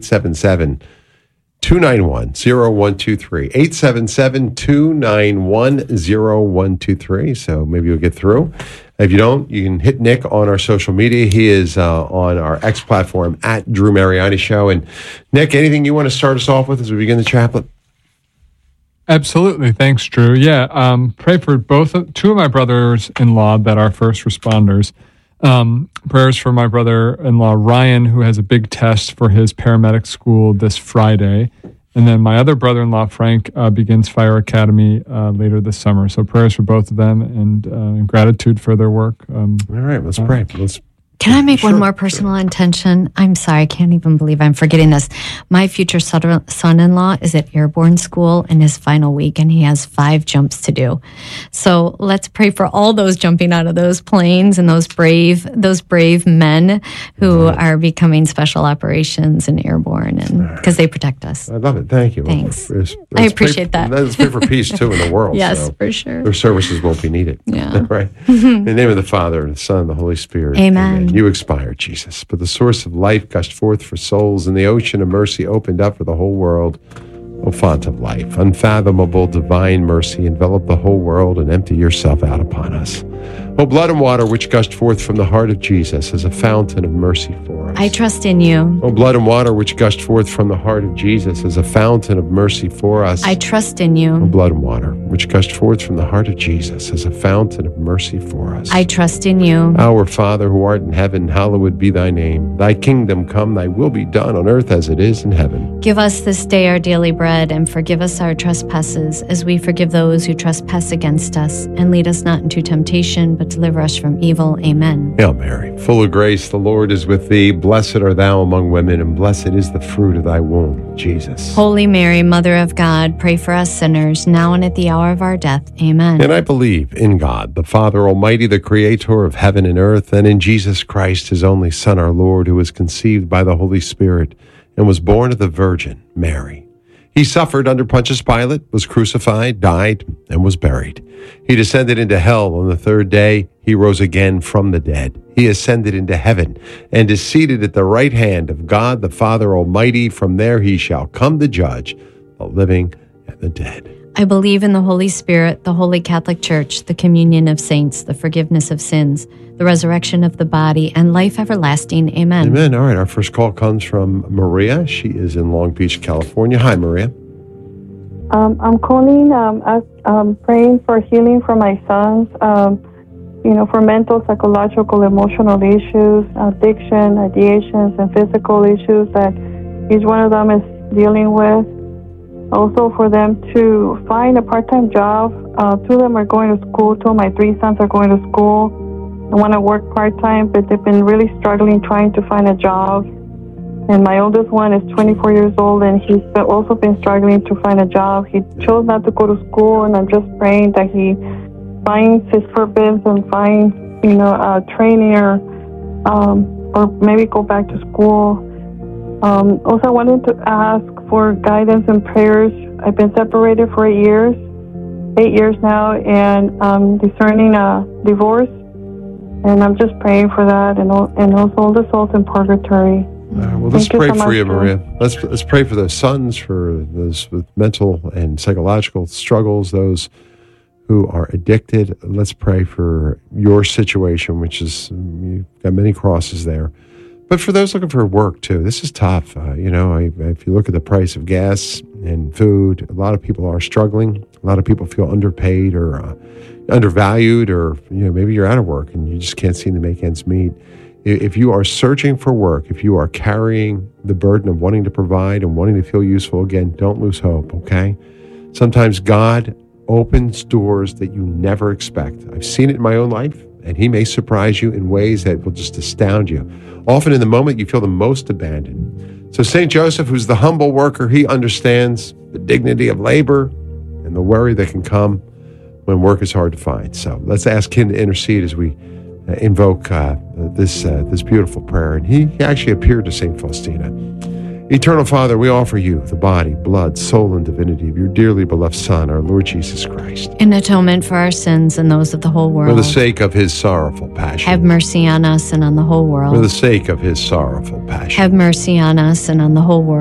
877 291-0123. 877-291-0123. So maybe you'll get through. If you don't, you can hit Nick on our social media. He is on our X platform at Drew Mariani Show. And Nick, anything you want to start us off with as we begin the chaplet? Absolutely. Thanks, Drew. Yeah. Pray for two of my brothers-in-law that are first responders. Prayers for my brother-in-law, Ryan, who has a big test for his paramedic school this Friday. And then my other brother-in-law, Frank, begins Fire Academy later this summer. So prayers for both of them and gratitude for their work. All right, let's pray. Can I make one more personal intention? I'm sorry, I can't even believe I'm forgetting this. My future son-in-law is at airborne school in his final week, and he has 5 jumps to do. So let's pray for all those jumping out of those planes and those brave men who are becoming special operations and airborne, and because they protect us. I love it. Thank you. Thanks. I appreciate that. Let's pray for peace, too, in the world. Yes, for sure. Their services won't be needed. Yeah. Right? In the name of the Father, and the Son, and the Holy Spirit. Amen. You expired, Jesus, but the source of life gushed forth for souls, and the ocean of mercy opened up for the whole world. O font of life, unfathomable divine mercy, envelop the whole world and empty yourself out upon us. O blood and water which gushed forth from the heart of Jesus as a fountain of mercy for us. I trust in you. O blood and water which gushed forth from the heart of Jesus as a fountain of mercy for us. I trust in you. O blood and water which gushed forth from the heart of Jesus as a fountain of mercy for us. I trust in you. Our Father who art in heaven, hallowed be thy name. Thy kingdom come, thy will be done on earth as it is in heaven. Give us this day our daily bread, and forgive us our trespasses, as we forgive those who trespass against us. And lead us not into temptation, but deliver us from evil. Amen. Hail Mary, full of grace, the Lord is with thee. Blessed art thou among women, and blessed is the fruit of thy womb, Jesus. Holy Mary, Mother of God, pray for us sinners, now and at the hour of our death. Amen. And I believe in God, the Father Almighty, the Creator of heaven and earth, and in Jesus Christ, his only Son, our Lord, who was conceived by the Holy Spirit and was born of the Virgin Mary. He suffered under Pontius Pilate, was crucified, died, and was buried. He descended into hell. On the third day, he rose again from the dead. He ascended into heaven and is seated at the right hand of God, the Father Almighty. From there he shall come to judge the living and the dead. I believe in the Holy Spirit, the Holy Catholic Church, the communion of saints, the forgiveness of sins, the resurrection of the body, and life everlasting. Amen. Amen. All right, our first call comes from Maria. She is in Long Beach, California. Hi, Maria. I'm calling, I'm praying for healing for my sons, for mental, psychological, emotional issues, addiction, ideations, and physical issues that each one of them is dealing with. Also for them to find a part-time job. 2 of them are going to school. 2 of my 3 sons are going to school. I want to work part-time, but they've been really struggling trying to find a job. And my oldest one is 24 years old, and he's also been struggling to find a job. He chose not to go to school, and I'm just praying that he finds his purpose and finds, a training or maybe go back to school. Also, I wanted to ask for guidance and prayers. I've been separated for 8 years now, and I'm discerning a divorce. And I'm just praying for that, and also all the souls in purgatory. Well, let's pray for you, Maria. Let's pray for those sons, for those with mental and psychological struggles, those who are addicted. Let's pray for your situation, which is, you've got many crosses there. But for those looking for work, too, this is tough. If you look at the price of gas and food, a lot of people are struggling. A lot of people feel underpaid or undervalued, or maybe you're out of work and you just can't seem to make ends meet. If you are searching for work, if you are carrying the burden of wanting to provide and wanting to feel useful, again, don't lose hope, okay? Sometimes God opens doors that you never expect. I've seen it in my own life, and he may surprise you in ways that will just astound you. Often in the moment, you feel the most abandoned. So St. Joseph, who's the humble worker, he understands the dignity of labor and the worry that can come when work is hard to find. So let's ask him to intercede as we invoke this beautiful prayer. And he actually appeared to St. Faustina. Eternal Father, we offer you the body, blood, soul, and divinity of your dearly beloved Son, our Lord Jesus Christ. In atonement for our sins and those of the whole world. For the sake of his sorrowful passion. Have mercy on us and on the whole world. For the sake of his sorrowful passion. Have mercy on us and on the whole world.